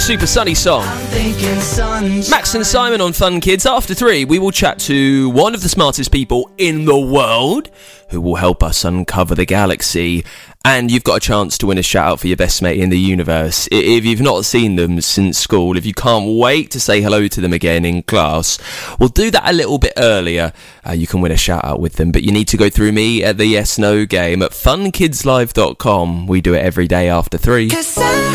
super sunny song. Max and Simon on Fun Kids. After 3, we will chat to one of the smartest people in the world who will help us uncover the galaxy. And you've got a chance to win a shout out for your best mate in the universe. If you've not seen them since school, if you can't wait to say hello to them again in class, we'll do that a little bit earlier. You can win a shout out with them, but you need to go through me at the Yes No Game at funkidslive.com. We do it every day after 3.